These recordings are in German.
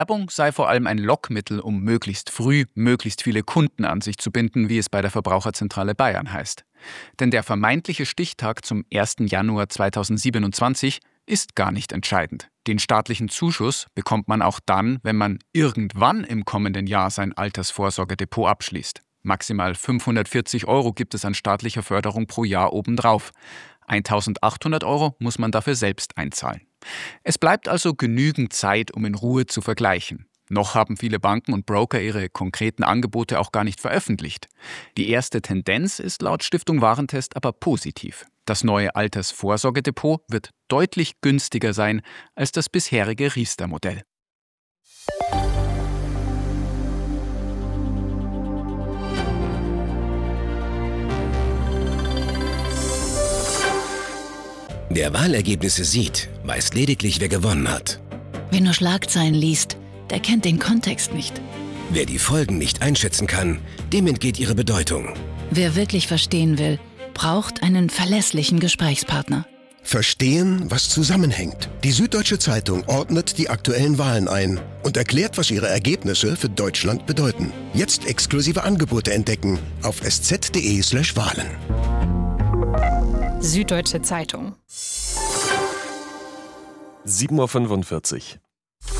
Werbung sei vor allem ein Lockmittel, um möglichst früh möglichst viele Kunden an sich zu binden, wie es bei der Verbraucherzentrale Bayern heißt. Denn der vermeintliche Stichtag zum 1. Januar 2027 ist gar nicht entscheidend. Den staatlichen Zuschuss bekommt man auch dann, wenn man irgendwann im kommenden Jahr sein Altersvorsorgedepot abschließt. Maximal 540 € gibt es an staatlicher Förderung pro Jahr obendrauf. 1.800 € muss man dafür selbst einzahlen. Es bleibt also genügend Zeit, um in Ruhe zu vergleichen. Noch haben viele Banken und Broker ihre konkreten Angebote auch gar nicht veröffentlicht. Die erste Tendenz ist laut Stiftung Warentest aber positiv. Das neue Altersvorsorgedepot wird deutlich günstiger sein als das bisherige Riester-Modell. Wer Wahlergebnisse sieht, weiß lediglich, wer gewonnen hat. Wer nur Schlagzeilen liest, der kennt den Kontext nicht. Wer die Folgen nicht einschätzen kann, dem entgeht ihre Bedeutung. Wer wirklich verstehen will, braucht einen verlässlichen Gesprächspartner. Verstehen, was zusammenhängt. Die Süddeutsche Zeitung ordnet die aktuellen Wahlen ein und erklärt, was ihre Ergebnisse für Deutschland bedeuten. Jetzt exklusive Angebote entdecken auf sz.de/Wahlen. Süddeutsche Zeitung. 7:45 Uhr.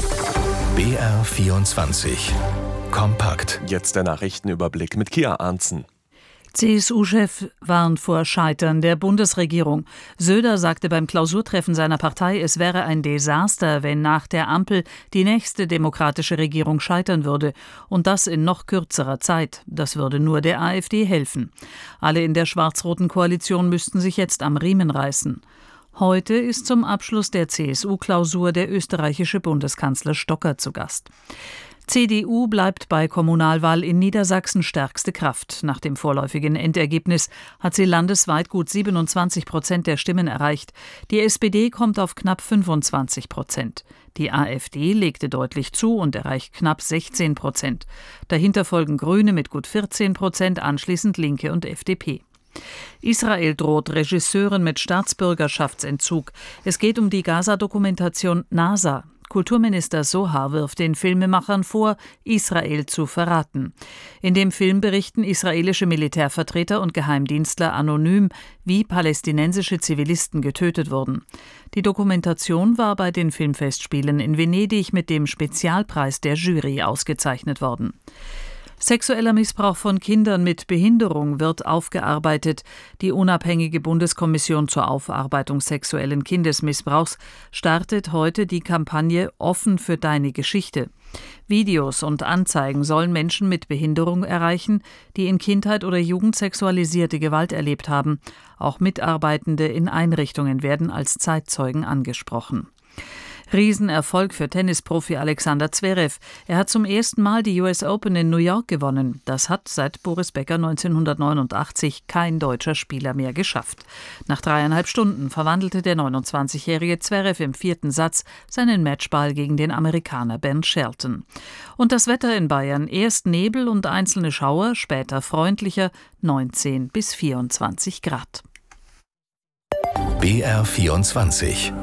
BR24 Kompakt. Jetzt der Nachrichtenüberblick mit Kia Arntzen. CSU-Chef warnt vor Scheitern der Bundesregierung. Söder sagte beim Klausurtreffen seiner Partei, es wäre ein Desaster, wenn nach der Ampel die nächste demokratische Regierung scheitern würde. Und das in noch kürzerer Zeit. Das würde nur der AfD helfen. Alle in der schwarz-roten Koalition müssten sich jetzt am Riemen reißen. Heute ist zum Abschluss der CSU-Klausur der österreichische Bundeskanzler Stocker zu Gast. CDU bleibt bei Kommunalwahl in Niedersachsen stärkste Kraft. Nach dem vorläufigen Endergebnis hat sie landesweit gut 27% der Stimmen erreicht. Die SPD kommt auf knapp 25%. Die AfD legte deutlich zu und erreicht knapp 16%. Dahinter folgen Grüne mit gut 14%, anschließend Linke und FDP. Israel droht Regisseuren mit Staatsbürgerschaftsentzug. Es geht um die Gaza-Dokumentation NASA. Kulturminister Sohar wirft den Filmemachern vor, Israel zu verraten. In dem Film berichten israelische Militärvertreter und Geheimdienstler anonym, wie palästinensische Zivilisten getötet wurden. Die Dokumentation war bei den Filmfestspielen in Venedig mit dem Spezialpreis der Jury ausgezeichnet worden. Sexueller Missbrauch von Kindern mit Behinderung wird aufgearbeitet. Die unabhängige Bundeskommission zur Aufarbeitung sexuellen Kindesmissbrauchs startet heute die Kampagne Offen für deine Geschichte. Videos und Anzeigen sollen Menschen mit Behinderung erreichen, die in Kindheit oder Jugend sexualisierte Gewalt erlebt haben. Auch Mitarbeitende in Einrichtungen werden als Zeitzeugen angesprochen. Riesenerfolg für Tennisprofi Alexander Zverev. Er hat zum ersten Mal die US Open in New York gewonnen. Das hat seit Boris Becker 1989 kein deutscher Spieler mehr geschafft. Nach 3,5 Stunden verwandelte der 29-jährige Zverev im 4. Satz seinen Matchball gegen den Amerikaner Ben Shelton. Und das Wetter in Bayern: erst Nebel und einzelne Schauer, später freundlicher, 19 bis 24 Grad. BR24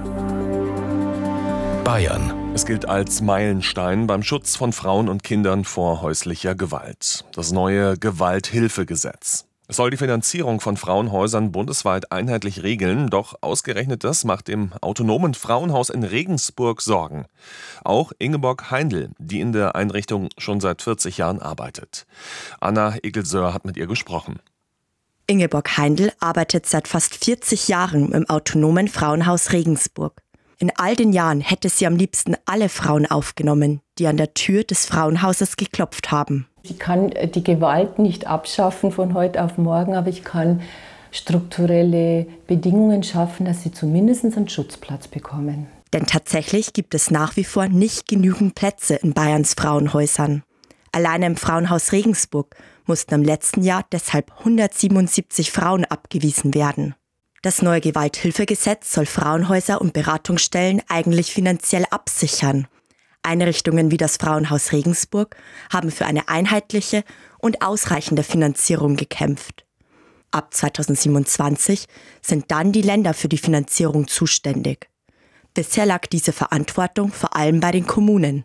Bayern. Es gilt als Meilenstein beim Schutz von Frauen und Kindern vor häuslicher Gewalt. Das neue Gewalthilfegesetz. Es soll die Finanzierung von Frauenhäusern bundesweit einheitlich regeln, doch ausgerechnet das macht dem autonomen Frauenhaus in Regensburg Sorgen. Auch Ingeborg Heindl, die in der Einrichtung schon seit 40 Jahren arbeitet. Anna Egelsöhr hat mit ihr gesprochen. Ingeborg Heindl arbeitet seit fast 40 Jahren im autonomen Frauenhaus Regensburg. In all den Jahren hätte sie am liebsten alle Frauen aufgenommen, die an der Tür des Frauenhauses geklopft haben. Ich kann die Gewalt nicht abschaffen von heute auf morgen, aber ich kann strukturelle Bedingungen schaffen, dass sie zumindest einen Schutzplatz bekommen. Denn tatsächlich gibt es nach wie vor nicht genügend Plätze in Bayerns Frauenhäusern. Alleine im Frauenhaus Regensburg mussten im letzten Jahr deshalb 177 Frauen abgewiesen werden. Das neue Gewalthilfegesetz soll Frauenhäuser und Beratungsstellen eigentlich finanziell absichern. Einrichtungen wie das Frauenhaus Regensburg haben für eine einheitliche und ausreichende Finanzierung gekämpft. Ab 2027 sind dann die Länder für die Finanzierung zuständig. Bisher lag diese Verantwortung vor allem bei den Kommunen.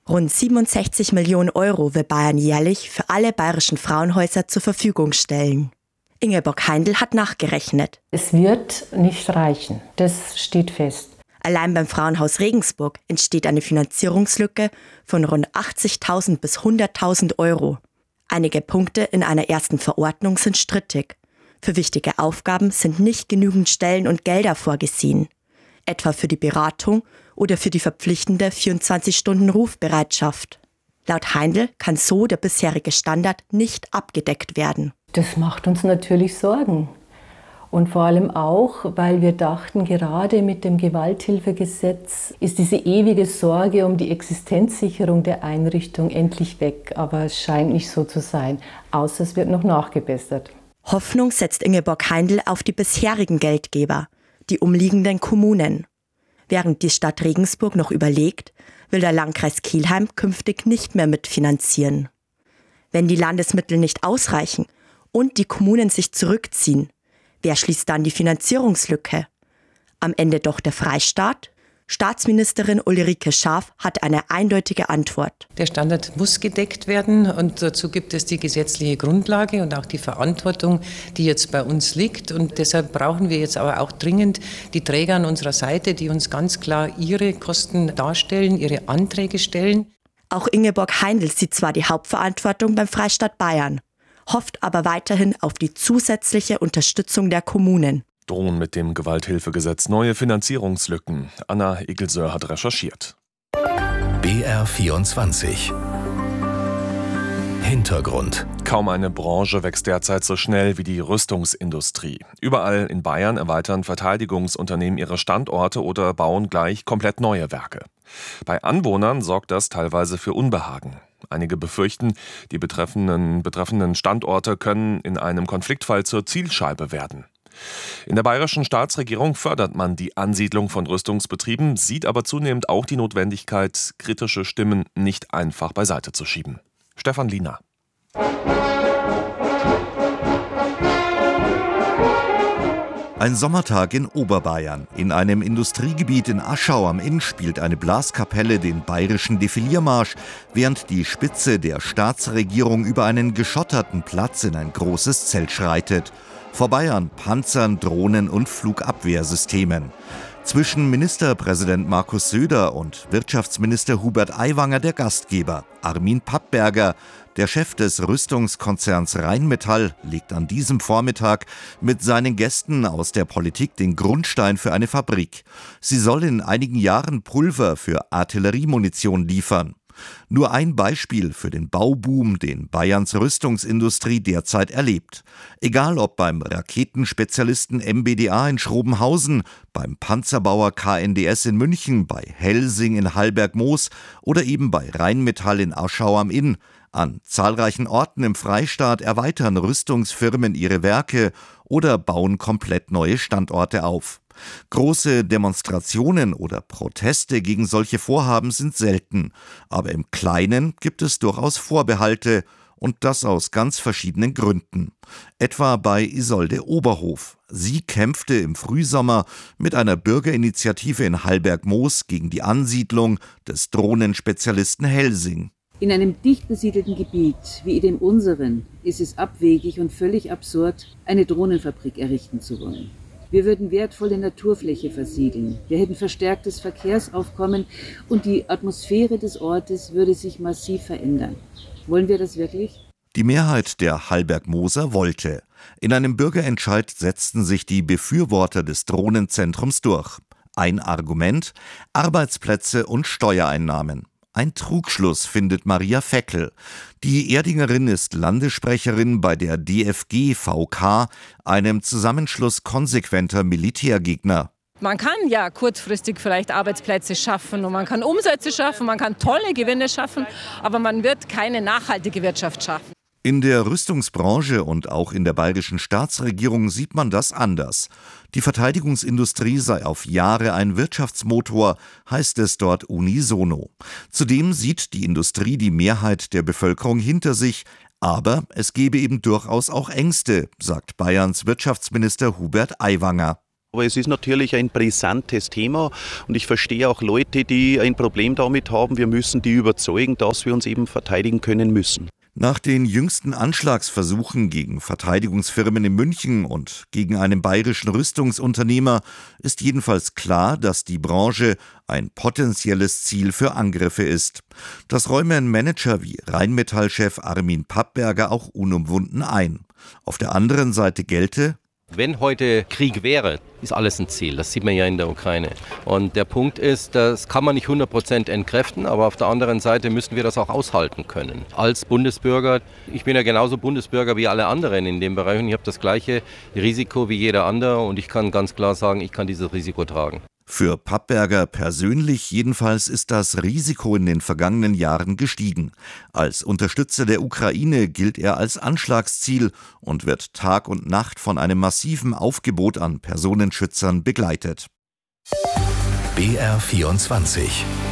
Rund 67 Millionen Euro will Bayern jährlich für alle bayerischen Frauenhäuser zur Verfügung stellen. Ingeborg Heindl hat nachgerechnet. Es wird nicht reichen, das steht fest. Allein beim Frauenhaus Regensburg entsteht eine Finanzierungslücke von rund 80.000 bis 100.000 Euro. Einige Punkte in einer ersten Verordnung sind strittig. Für wichtige Aufgaben sind nicht genügend Stellen und Gelder vorgesehen. Etwa für die Beratung oder für die verpflichtende 24-Stunden-Rufbereitschaft. Laut Heindl kann so der bisherige Standard nicht abgedeckt werden. Das macht uns natürlich Sorgen. Und vor allem auch, weil wir dachten, gerade mit dem Gewalthilfegesetz ist diese ewige Sorge um die Existenzsicherung der Einrichtung endlich weg. Aber es scheint nicht so zu sein, außer es wird noch nachgebessert. Hoffnung setzt Ingeborg Heindl auf die bisherigen Geldgeber, die umliegenden Kommunen. Während die Stadt Regensburg noch überlegt, will der Landkreis Kelheim künftig nicht mehr mitfinanzieren. Wenn die Landesmittel nicht ausreichen und die Kommunen sich zurückziehen, wer schließt dann die Finanzierungslücke? Am Ende doch der Freistaat? Staatsministerin Ulrike Schaaf hat eine eindeutige Antwort. Der Standard muss gedeckt werden und dazu gibt es die gesetzliche Grundlage und auch die Verantwortung, die jetzt bei uns liegt. Und deshalb brauchen wir jetzt aber auch dringend die Träger an unserer Seite, die uns ganz klar ihre Kosten darstellen, ihre Anträge stellen. Auch Ingeborg Heindl sieht zwar die Hauptverantwortung beim Freistaat Bayern, hofft aber weiterhin auf die zusätzliche Unterstützung der Kommunen. Drohen mit dem Gewalthilfegesetz neue Finanzierungslücken. Anna Egelsöhr hat recherchiert. BR24 Hintergrund. Kaum eine Branche wächst derzeit so schnell wie die Rüstungsindustrie. Überall in Bayern erweitern Verteidigungsunternehmen ihre Standorte oder bauen gleich komplett neue Werke. Bei Anwohnern sorgt das teilweise für Unbehagen. Einige befürchten, die betreffenden Standorte können in einem Konfliktfall zur Zielscheibe werden. In der bayerischen Staatsregierung fördert man die Ansiedlung von Rüstungsbetrieben, sieht aber zunehmend auch die Notwendigkeit, kritische Stimmen nicht einfach beiseite zu schieben. Stefan Liener. Ein Sommertag in Oberbayern. In einem Industriegebiet in Aschau am Inn spielt eine Blaskapelle den bayerischen Defiliermarsch, während die Spitze der Staatsregierung über einen geschotterten Platz in ein großes Zelt schreitet. Vorbei an Panzern, Drohnen und Flugabwehrsystemen. Zwischen Ministerpräsident Markus Söder und Wirtschaftsminister Hubert Aiwanger der Gastgeber. Armin Pappberger, der Chef des Rüstungskonzerns Rheinmetall, legt an diesem Vormittag mit seinen Gästen aus der Politik den Grundstein für eine Fabrik. Sie soll in einigen Jahren Pulver für Artilleriemunition liefern. Nur ein Beispiel für den Bauboom, den Bayerns Rüstungsindustrie derzeit erlebt. Egal ob beim Raketenspezialisten MBDA in Schrobenhausen, beim Panzerbauer KNDS in München, bei Helsing in Hallberg-Moos oder eben bei Rheinmetall in Aschau am Inn. An zahlreichen Orten im Freistaat erweitern Rüstungsfirmen ihre Werke oder bauen komplett neue Standorte auf. Große Demonstrationen oder Proteste gegen solche Vorhaben sind selten, aber im Kleinen gibt es durchaus Vorbehalte und das aus ganz verschiedenen Gründen. Etwa bei Isolde Oberhof. Sie kämpfte im Frühsommer mit einer Bürgerinitiative in Hallberg-Moos gegen die Ansiedlung des Drohnenspezialisten Helsing. In einem dicht besiedelten Gebiet wie dem unseren ist es abwegig und völlig absurd, eine Drohnenfabrik errichten zu wollen. Wir würden wertvolle Naturfläche versiegeln. Wir hätten verstärktes Verkehrsaufkommen und die Atmosphäre des Ortes würde sich massiv verändern. Wollen wir das wirklich? Die Mehrheit der Hallberg-Moser wollte. In einem Bürgerentscheid setzten sich die Befürworter des Drohnenzentrums durch. Ein Argument: Arbeitsplätze und Steuereinnahmen. Ein Trugschluss, findet Maria Feckel. Die Erdingerin ist Landessprecherin bei der DFG-VK, einem Zusammenschluss konsequenter Militärgegner. Man kann ja kurzfristig vielleicht Arbeitsplätze schaffen und man kann Umsätze schaffen, man kann tolle Gewinne schaffen, aber man wird keine nachhaltige Wirtschaft schaffen. In der Rüstungsbranche und auch in der bayerischen Staatsregierung sieht man das anders. Die Verteidigungsindustrie sei auf Jahre ein Wirtschaftsmotor, heißt es dort unisono. Zudem sieht die Industrie die Mehrheit der Bevölkerung hinter sich, aber es gebe eben durchaus auch Ängste, sagt Bayerns Wirtschaftsminister Hubert Aiwanger. Aber es ist natürlich ein brisantes Thema und ich verstehe auch Leute, die ein Problem damit haben. Wir müssen die überzeugen, dass wir uns eben verteidigen können müssen. Nach den jüngsten Anschlagsversuchen gegen Verteidigungsfirmen in München und gegen einen bayerischen Rüstungsunternehmer ist jedenfalls klar, dass die Branche ein potenzielles Ziel für Angriffe ist. Das räumen Manager wie Rheinmetall-Chef Armin Pappberger auch unumwunden ein. Auf der anderen Seite gelte: Wenn heute Krieg wäre, ist alles ein Ziel. Das sieht man ja in der Ukraine. Und der Punkt ist, das kann man nicht 100% entkräften, aber auf der anderen Seite müssen wir das auch aushalten können. Als Bundesbürger, ich bin ja genauso Bundesbürger wie alle anderen in dem Bereich und ich habe das gleiche Risiko wie jeder andere und ich kann ganz klar sagen, ich kann dieses Risiko tragen. Für Pappberger persönlich jedenfalls ist das Risiko in den vergangenen Jahren gestiegen. Als Unterstützer der Ukraine gilt er als Anschlagsziel und wird Tag und Nacht von einem massiven Aufgebot an Personenschützern begleitet. BR24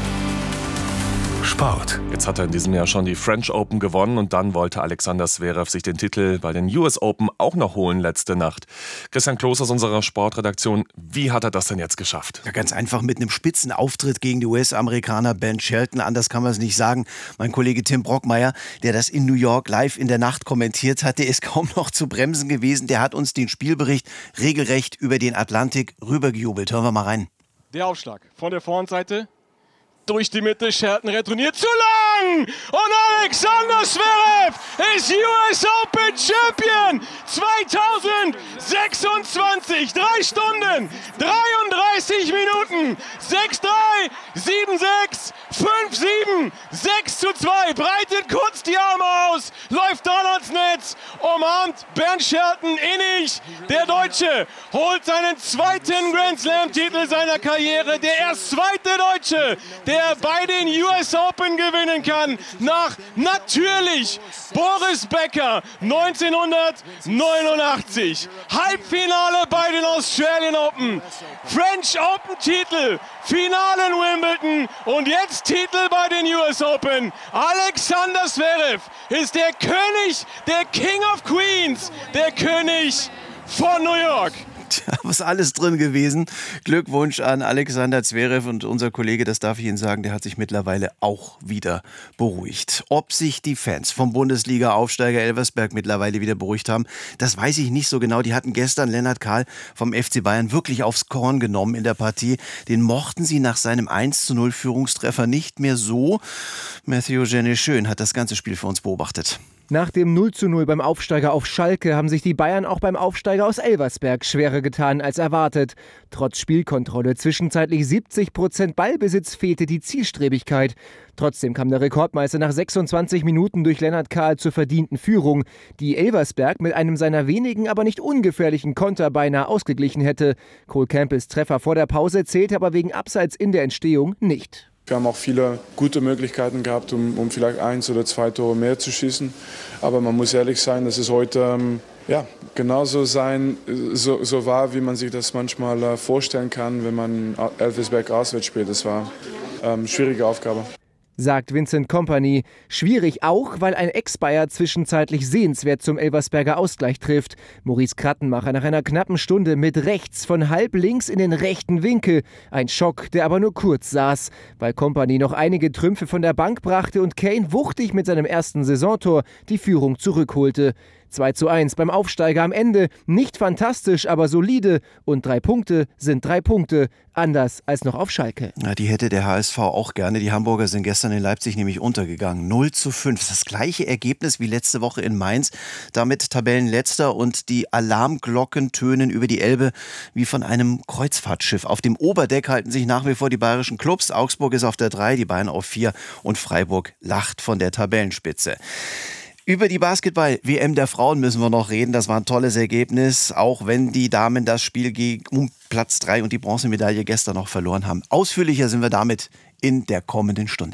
Sport. Jetzt hat er in diesem Jahr schon die French Open gewonnen und dann wollte Alexander Zverev sich den Titel bei den US Open auch noch holen letzte Nacht. Christian Kloß aus unserer Sportredaktion, wie hat er das denn jetzt geschafft? Ja, ganz einfach mit einem Spitzenauftritt gegen die US-Amerikaner Ben Shelton. Anders kann man es nicht sagen. Mein Kollege Tim Brockmeier, der das in New York live in der Nacht kommentiert hat, der ist kaum noch zu bremsen gewesen. Der hat uns den Spielbericht regelrecht über den Atlantik rübergejubelt. Hören wir mal rein. Der Aufschlag von der Vorhandseite. Durch die Mitte, Shelton retourniert zu lang und Alexander Zverev ist US Open Champion 2026. 3 Stunden, 33 Minuten, 6-3, 7-6, 5-7, 6-2. Breitet kurz die Arme aus, läuft dann ans Netz, umarmt Bernd Shelton innig. Der Deutsche holt seinen zweiten Grand Slam-Titel seiner Karriere. Der erst zweite Deutsche, der bei den US Open gewinnen kann, nach natürlich Boris Becker 1989. Halbfinale bei den Australian Open, French Open Titel, Finale in Wimbledon und jetzt Titel bei den US Open. Alexander Zverev ist der König, der King of Queens, der König von New York. Tja, was alles drin gewesen. Glückwunsch an Alexander Zverev und unser Kollege, das darf ich Ihnen sagen, der hat sich mittlerweile auch wieder beruhigt. Ob sich die Fans vom Bundesliga-Aufsteiger Elversberg mittlerweile wieder beruhigt haben, das weiß ich nicht so genau. Die hatten gestern Lennart Kahl vom FC Bayern wirklich aufs Korn genommen in der Partie. Den mochten sie nach seinem 1:0 Führungstreffer nicht mehr so. Matthew Jenny-Schön hat das ganze Spiel für uns beobachtet. Nach dem 0:0 beim Aufsteiger auf Schalke haben sich die Bayern auch beim Aufsteiger aus Elversberg schwerer getan als erwartet. Trotz Spielkontrolle, zwischenzeitlich 70% Ballbesitz, fehlte die Zielstrebigkeit. Trotzdem kam der Rekordmeister nach 26 Minuten durch Lennart Kahl zur verdienten Führung, die Elversberg mit einem seiner wenigen, aber nicht ungefährlichen Konter beinahe ausgeglichen hätte. Cole Campbells Treffer vor der Pause zählte aber wegen Abseits in der Entstehung nicht. Wir haben auch viele gute Möglichkeiten gehabt, um vielleicht 1 oder 2 Tore mehr zu schießen. Aber man muss ehrlich sein, dass es heute genauso so war, wie man sich das manchmal vorstellen kann, wenn man Elversberg auswärts spielt. Das war eine schwierige Aufgabe. Sagt Vincent Kompany. Schwierig auch, weil ein Ex-Bayer zwischenzeitlich sehenswert zum Elversberger Ausgleich trifft. Maurice Krattenmacher nach einer knappen Stunde mit rechts von halb links in den rechten Winkel. Ein Schock, der aber nur kurz saß, weil Kompany noch einige Trümpfe von der Bank brachte und Kane wuchtig mit seinem ersten Saisontor die Führung zurückholte. 2:1 beim Aufsteiger am Ende. Nicht fantastisch, aber solide. Und 3 Punkte sind 3 Punkte. Anders als noch auf Schalke. Ja, die hätte der HSV auch gerne. Die Hamburger sind gestern in Leipzig nämlich untergegangen. 0:5. Das gleiche Ergebnis wie letzte Woche in Mainz. Damit Tabellenletzter und die Alarmglocken tönen über die Elbe wie von einem Kreuzfahrtschiff. Auf dem Oberdeck halten sich nach wie vor die bayerischen Clubs. Augsburg ist auf der 3, die Bayern auf 4 und Freiburg lacht von der Tabellenspitze. Über die Basketball-WM der Frauen müssen wir noch reden. Das war ein tolles Ergebnis, auch wenn die Damen das Spiel um Platz 3 und die Bronzemedaille gestern noch verloren haben. Ausführlicher sind wir damit in der kommenden Stunde.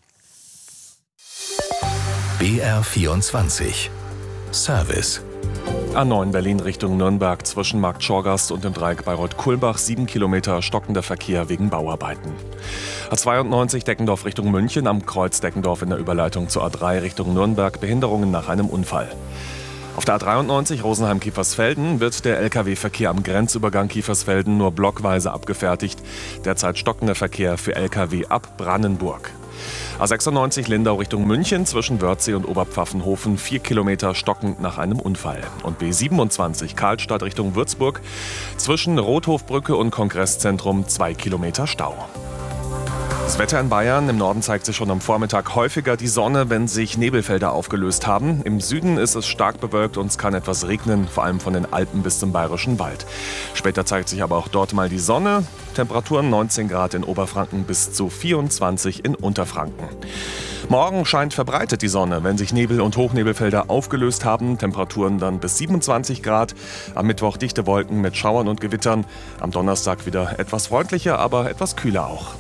BR24 Service. A9 Berlin Richtung Nürnberg zwischen Markt Schorgast und dem Dreieck Bayreuth-Kulmbach 7 Kilometer stockender Verkehr wegen Bauarbeiten. A92 Deckendorf Richtung München am Kreuz Deckendorf in der Überleitung zur A3 Richtung Nürnberg Behinderungen nach einem Unfall. Auf der A93 Rosenheim-Kiefersfelden wird der Lkw-Verkehr am Grenzübergang Kiefersfelden nur blockweise abgefertigt. Derzeit stockender Verkehr für Lkw ab Brandenburg. A96 Lindau Richtung München zwischen Wörthsee und Oberpfaffenhofen 4 Kilometer stockend nach einem Unfall. Und B27 Karlstadt Richtung Würzburg zwischen Rothofbrücke und Kongresszentrum 2 Kilometer Stau. Das Wetter in Bayern. Im Norden zeigt sich schon am Vormittag häufiger die Sonne, wenn sich Nebelfelder aufgelöst haben. Im Süden ist es stark bewölkt und es kann etwas regnen, vor allem von den Alpen bis zum Bayerischen Wald. Später zeigt sich aber auch dort mal die Sonne. Temperaturen 19 Grad in Oberfranken bis zu 24 in Unterfranken. Morgen scheint verbreitet die Sonne, wenn sich Nebel- und Hochnebelfelder aufgelöst haben. Temperaturen dann bis 27 Grad. Am Mittwoch dichte Wolken mit Schauern und Gewittern. Am Donnerstag wieder etwas freundlicher, aber etwas kühler auch.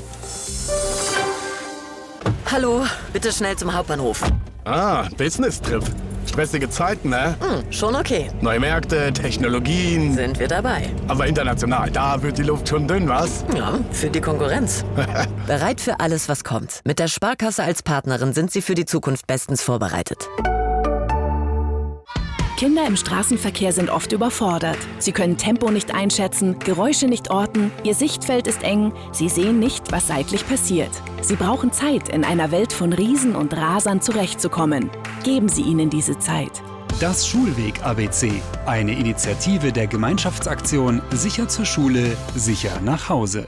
Hallo, bitte schnell zum Hauptbahnhof. Business-Trip. Stressige Zeiten, ne? Schon okay. Neue Märkte, Technologien. Sind wir dabei. Aber international, da wird die Luft schon dünn, was? Ja, für die Konkurrenz. Bereit für alles, was kommt. Mit der Sparkasse als Partnerin sind Sie für die Zukunft bestens vorbereitet. Kinder im Straßenverkehr sind oft überfordert. Sie können Tempo nicht einschätzen, Geräusche nicht orten, ihr Sichtfeld ist eng, sie sehen nicht, was seitlich passiert. Sie brauchen Zeit, in einer Welt von Riesen und Rasern zurechtzukommen. Geben Sie ihnen diese Zeit. Das Schulweg-ABC, eine Initiative der Gemeinschaftsaktion Sicher zur Schule, sicher nach Hause.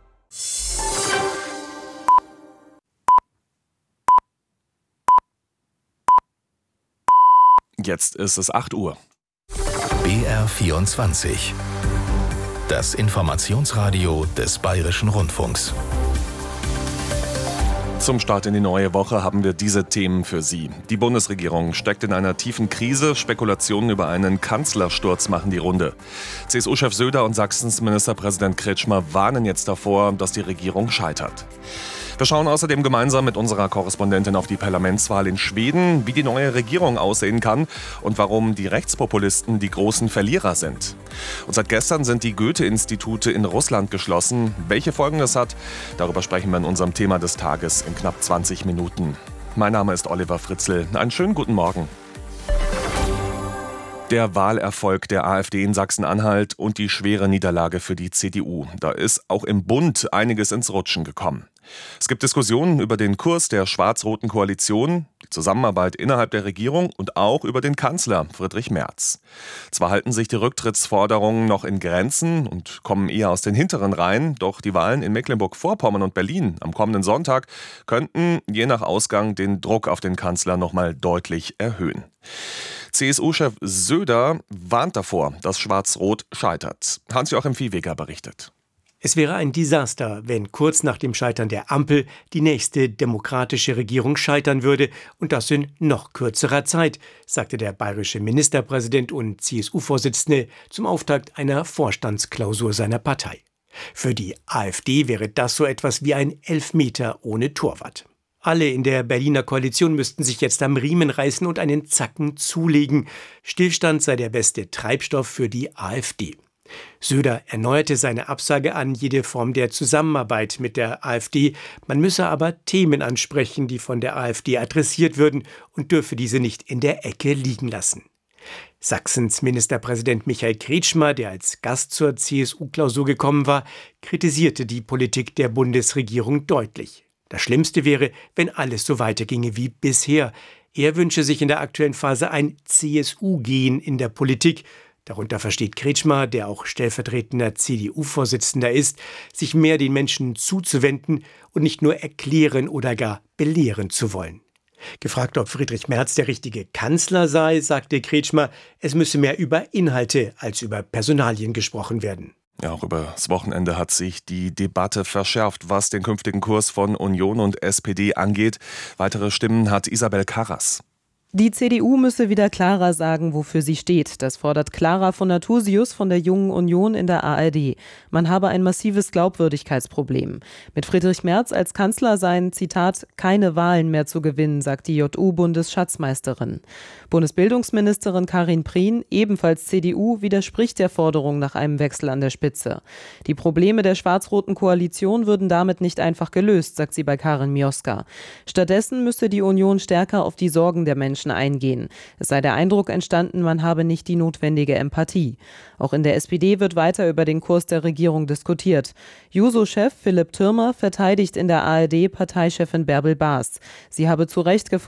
Jetzt ist es 8 Uhr. BR24. Das Informationsradio des Bayerischen Rundfunks. Zum Start in die neue Woche haben wir diese Themen für Sie. Die Bundesregierung steckt in einer tiefen Krise. Spekulationen über einen Kanzlersturz machen die Runde. CSU-Chef Söder und Sachsens Ministerpräsident Kretschmer warnen jetzt davor, dass die Regierung scheitert. Wir schauen außerdem gemeinsam mit unserer Korrespondentin auf die Parlamentswahl in Schweden, wie die neue Regierung aussehen kann und warum die Rechtspopulisten die großen Verlierer sind. Und seit gestern sind die Goethe-Institute in Russland geschlossen. Welche Folgen das hat, darüber sprechen wir in unserem Thema des Tages in knapp 20 Minuten. Mein Name ist Oliver Fritzl. Einen schönen guten Morgen. Der Wahlerfolg der AfD in Sachsen-Anhalt und die schwere Niederlage für die CDU. Da ist auch im Bund einiges ins Rutschen gekommen. Es gibt Diskussionen über den Kurs der schwarz-roten Koalition, die Zusammenarbeit innerhalb der Regierung und auch über den Kanzler Friedrich Merz. Zwar halten sich die Rücktrittsforderungen noch in Grenzen und kommen eher aus den hinteren Reihen, doch die Wahlen in Mecklenburg-Vorpommern und Berlin am kommenden Sonntag könnten je nach Ausgang den Druck auf den Kanzler nochmal deutlich erhöhen. CSU-Chef Söder warnt davor, dass Schwarz-Rot scheitert. Hans-Joachim Viehweger berichtet. Es wäre ein Desaster, wenn kurz nach dem Scheitern der Ampel die nächste demokratische Regierung scheitern würde und das in noch kürzerer Zeit, sagte der bayerische Ministerpräsident und CSU-Vorsitzende zum Auftakt einer Vorstandsklausur seiner Partei. Für die AfD wäre das so etwas wie ein Elfmeter ohne Torwart. Alle in der Berliner Koalition müssten sich jetzt am Riemen reißen und einen Zacken zulegen. Stillstand sei der beste Treibstoff für die AfD. Söder erneuerte seine Absage an jede Form der Zusammenarbeit mit der AfD. Man müsse aber Themen ansprechen, die von der AfD adressiert würden und dürfe diese nicht in der Ecke liegen lassen. Sachsens Ministerpräsident Michael Kretschmer, der als Gast zur CSU-Klausur gekommen war, kritisierte die Politik der Bundesregierung deutlich. Das Schlimmste wäre, wenn alles so weiterginge wie bisher. Er wünsche sich in der aktuellen Phase ein CSU-Gen in der Politik. Darunter versteht Kretschmer, der auch stellvertretender CDU-Vorsitzender ist, sich mehr den Menschen zuzuwenden und nicht nur erklären oder gar belehren zu wollen. Gefragt, ob Friedrich Merz der richtige Kanzler sei, sagte Kretschmer, es müsse mehr über Inhalte als über Personalien gesprochen werden. Ja, auch über das Wochenende hat sich die Debatte verschärft, was den künftigen Kurs von Union und SPD angeht. Weitere Stimmen hat Isabel Karras. Die CDU müsse wieder klarer sagen, wofür sie steht. Das fordert Clara von Natursius von der Jungen Union in der ARD. Man habe ein massives Glaubwürdigkeitsproblem. Mit Friedrich Merz als Kanzler seien, Zitat, keine Wahlen mehr zu gewinnen, sagt die JU-Bundesschatzmeisterin. Bundesbildungsministerin Karin Prien, ebenfalls CDU, widerspricht der Forderung nach einem Wechsel an der Spitze. Die Probleme der schwarz-roten Koalition würden damit nicht einfach gelöst, sagt sie bei Karin Mioska. Stattdessen müsse die Union stärker auf die Sorgen der Menschen Menschen eingehen. Es sei der Eindruck entstanden, man habe nicht die notwendige Empathie. Auch in der SPD wird weiter über den Kurs der Regierung diskutiert. Juso-Chef Philipp Türmer verteidigt in der ARD Parteichefin Bärbel Baas. Sie habe zu Recht gefordert,